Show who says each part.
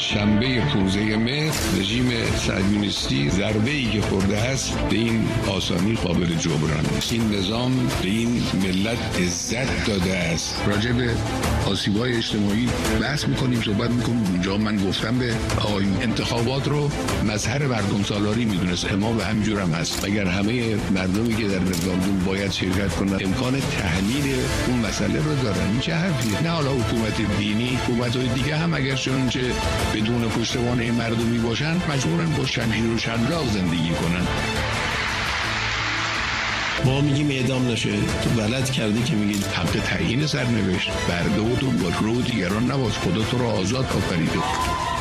Speaker 1: شنبه 15 مهر رژیم صهیونیستی ضربه‌ای که خورده است به این آسانی قابل جبران است. این نظام به این ملت عزت داده است. راجع به آسیب‌های اجتماعی بحث می‌کنیم، صحبت می‌کنیم. اونجا من گفتم به آقایون انتخابات رو مظهر مردم سالاری می‌دونست. ما به همین هم هست. اگر همه مردمی که در رفراندوم باید شرکت کنند امکان تحلیل اون مسئله رو دارن، این چه حرفیه؟ نه حالا حکومت دینی، حکومت‌های دیگه هم اگر چه بدون پشتوانه این مردمی باشن مجبورن با شمشیر و شلاق زندگی کنن.
Speaker 2: ما میگیم اعدام نشه، تو غلط کردی که میگید
Speaker 1: حق تعیین سرنوشت برده و تو با رو دیگران نباش. خدا تو رو آزاد آفریده.